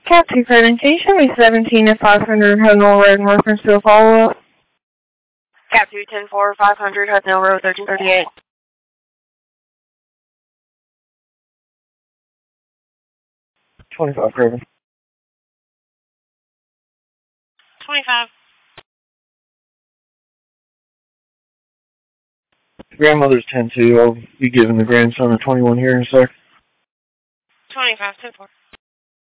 Cat 2 presentation, we 17 at 500 Hudnall Road, Murfreesboro, follow-up. Cat 2, 10-4, 500 Hudnall Road, 1338. 25, Craven. 25. The grandmother's 10-2. I'll be giving the grandson a 21 here in a sec. 25, 10-4.